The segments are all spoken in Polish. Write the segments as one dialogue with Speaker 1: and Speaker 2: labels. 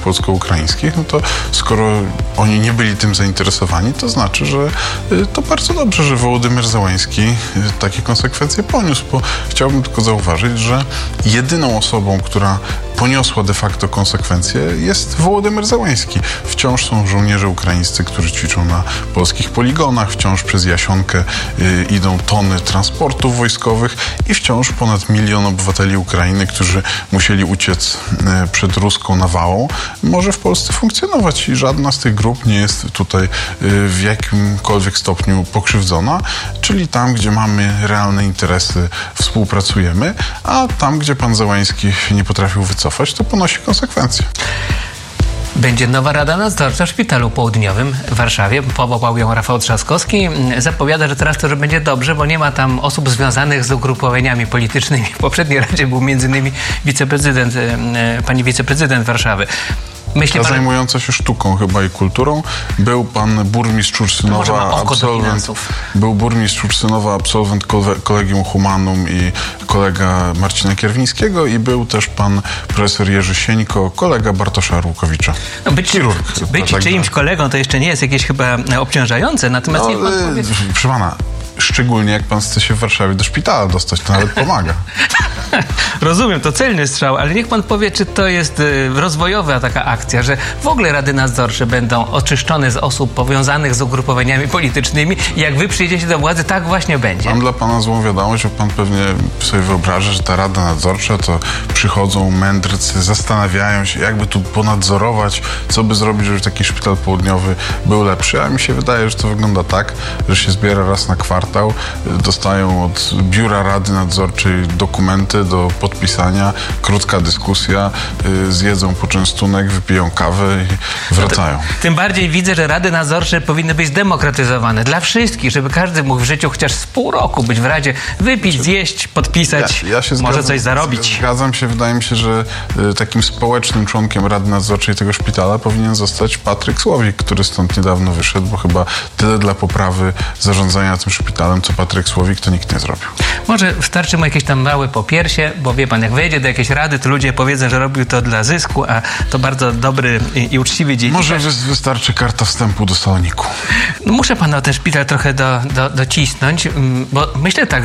Speaker 1: polsko-ukraińskich, no to skoro oni nie byli tym zainteresowani, to znaczy, że to bardzo dobrze, że Wołodymyr Zełański takie konsekwencje poniósł, bo chciałbym tylko zauważyć, że jedyną osobą, która poniosła de facto konsekwencje, jest Wołodymyr Zełański. Wciąż są żołnierze ukraińscy, którzy ćwiczą na polskich poligonach, wciąż przez Jasionkę idą tony transportów wojskowych i wciąż ponad 1 milion obywateli Ukrainy, którzy musieli uciec przed ruską nawałą, może w Polsce funkcjonować i żadna z tych grup nie jest tutaj w jakimkolwiek stopniu pokrzywdzona, czyli tam, gdzie mamy realne interesy, współpracujemy, a tam, gdzie pan Zełański nie potrafił wycofać, to ponosi konsekwencje.
Speaker 2: Będzie nowa Rada Nadzorcza w Szpitalu Południowym w Warszawie. Powołał ją Rafał Trzaskowski. Zapowiada, że teraz to już będzie dobrze, bo nie ma tam osób związanych z ugrupowaniami politycznymi. W poprzedniej Radzie był m.in. pani wiceprezydent Warszawy.
Speaker 1: Zajmująca się sztuką chyba i kulturą. Był pan burmistrz Ursynowa, absolwent Collegium Humanum i kolega Marcina Kierwińskiego i był też pan profesor Jerzy Sieńko, kolega Bartosza Arłukowicza.
Speaker 2: No być czyimś kolegą to jeszcze nie jest jakieś chyba obciążające, natomiast niech pan powie...
Speaker 1: Proszę pana, szczególnie jak pan chce się w Warszawie do szpitala dostać, to nawet pomaga.
Speaker 2: Rozumiem, to celny strzał, ale niech pan powie, czy to jest rozwojowa taka akcja, że w ogóle rady nadzorcze będą oczyszczone z osób powiązanych z ugrupowaniami politycznymi i jak wy przyjdziecie do władzy, tak właśnie będzie.
Speaker 1: Mam dla pana złą wiadomość, bo pan pewnie sobie wyobraża, że ta rada nadzorcza to przychodzą mędrcy, zastanawiają się, jakby tu ponadzorować, co by zrobić, żeby taki szpital południowy był lepszy, a mi się wydaje, że to wygląda tak, że się zbiera raz na kwartał, dostają od biura rady nadzorczej dokumenty do podpisania, krótka dyskusja, zjedzą poczęstunek, wypiją kawę i wracają.
Speaker 2: Tym bardziej widzę, że rady nadzorcze powinny być zdemokratyzowane dla wszystkich, żeby każdy mógł w życiu chociaż z pół roku być w radzie, wypić, zjeść, podpisać, może coś zarobić.
Speaker 1: Zgadzam się, wydaje mi się, że takim społecznym członkiem rady nadzorczej tego szpitala powinien zostać Patryk Słowik, który stąd niedawno wyszedł, bo chyba tyle dla poprawy zarządzania tym szpitalem, co Patryk Słowik, to nikt nie zrobił.
Speaker 2: Może wystarczy mu jakieś tam małe popiersie, bo wie pan, jak wejdzie do jakiejś rady, to ludzie powiedzą, że robił to dla zysku, a to bardzo dobry i uczciwy dziennikarz.
Speaker 1: Może wystarczy karta wstępu do Saloniku.
Speaker 2: No, muszę pana ten szpital trochę docisnąć, bo myślę tak,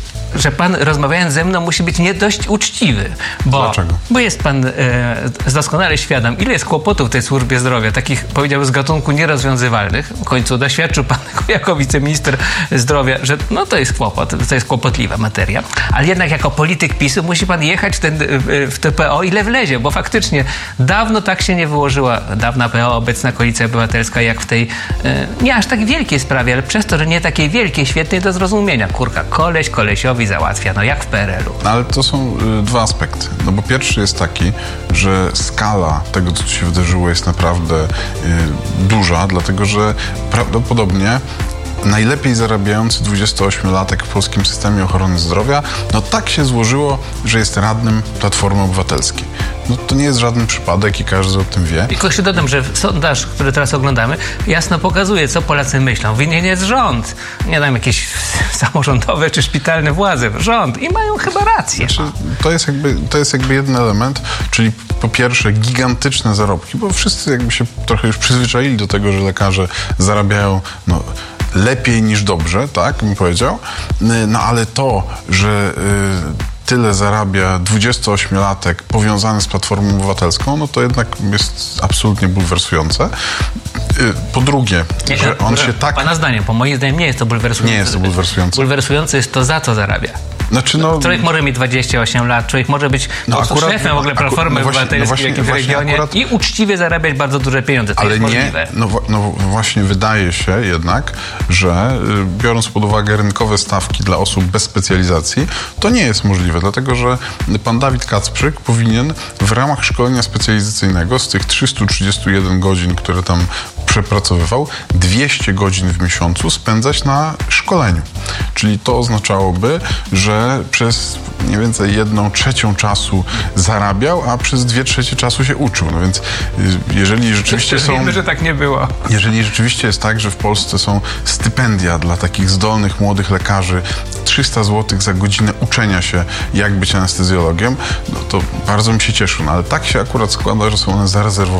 Speaker 2: że pan rozmawiając ze mną musi być nie dość uczciwy.
Speaker 1: Dlaczego?
Speaker 2: Bo jest pan doskonale świadom, ile jest kłopotów w tej służbie zdrowia, takich powiedziałbym z gatunku nierozwiązywalnych. W końcu doświadczył pan jako wiceminister zdrowia, że no to jest kłopot, to jest kłopotliwa materia, ale jednak jako polityk PiS-u musi pan jechać w te PO ile wlezie, bo faktycznie dawno tak się nie wyłożyła dawna PO, obecna Koalicja Obywatelska, jak w tej nie aż tak wielkiej sprawie, ale przez to, że nie takiej wielkiej, świetnej do zrozumienia. Kurka, koleś kolesiowi załatwia, no jak w PRL-u.
Speaker 1: Ale to są dwa aspekty. No bo pierwszy jest taki, że skala tego, co tu się wydarzyło, jest naprawdę duża, dlatego że prawdopodobnie najlepiej zarabiający 28-latek w polskim systemie ochrony zdrowia, no tak się złożyło, że jest radnym Platformy Obywatelskiej. No to nie jest żaden przypadek i każdy o tym wie.
Speaker 2: Tylko jeszcze dodam, że sondaż, który teraz oglądamy, jasno pokazuje, co Polacy myślą. Winien jest rząd. Nie dam jakieś samorządowe czy szpitalne władze. Rząd. I mają chyba rację.
Speaker 1: Znaczy, to jest jakby jeden element, czyli po pierwsze gigantyczne zarobki, bo wszyscy jakby się trochę już przyzwyczaili do tego, że lekarze zarabiają lepiej niż dobrze, tak bym powiedział. No ale to, że tyle zarabia 28-latek powiązany z Platformą Obywatelską, no to jednak jest absolutnie bulwersujące. Po drugie, że on się tak...
Speaker 2: Pana zdaniem, po moim zdaniem nie jest to bulwersujące.
Speaker 1: Nie jest to bulwersujące.
Speaker 2: Bulwersujące jest to, za co zarabia.
Speaker 1: Znaczy,
Speaker 2: człowiek może mieć 28 lat, człowiek może być szefem w ogóle Platformy Obywatelskiej w jakimś regionie i uczciwie zarabiać bardzo duże pieniądze. To
Speaker 1: ale
Speaker 2: jest
Speaker 1: nie,
Speaker 2: możliwe.
Speaker 1: no właśnie wydaje się jednak, że biorąc pod uwagę rynkowe stawki dla osób bez specjalizacji, to nie jest możliwe, dlatego że pan Dawid Kacprzyk powinien w ramach szkolenia specjalizacyjnego z tych 331 godzin, które tam przepracowywał, 200 godzin w miesiącu spędzać na szkoleniu. Czyli to oznaczałoby, że przez mniej więcej 1/3 czasu zarabiał, a przez 2/3 czasu się uczył. No więc jeżeli rzeczywiście
Speaker 2: wiemy, że tak nie było.
Speaker 1: Jeżeli rzeczywiście jest tak, że w Polsce są stypendia dla takich zdolnych młodych lekarzy, 300 zł za godzinę uczenia się, jak być anestezjologiem, no to bardzo bym się cieszył. No ale tak się akurat składa, że są one zarezerwowane